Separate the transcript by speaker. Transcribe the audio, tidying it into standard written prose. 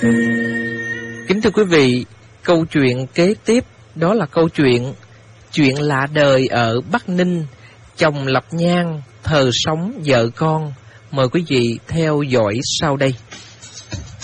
Speaker 1: Kính thưa quý vị, câu chuyện kế tiếp đó là câu chuyện lạ đời ở Bắc Ninh, chồng lập nhang, thờ sống vợ con. Mời quý vị theo dõi sau đây.